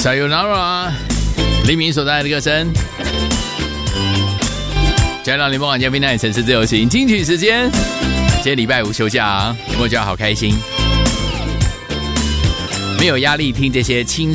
Sayonara， 黎明所带来的歌声。加上联盟晚间冰奶城市自由行金曲时间，今天礼拜五休假有没有觉得好开心？没有压力听这些轻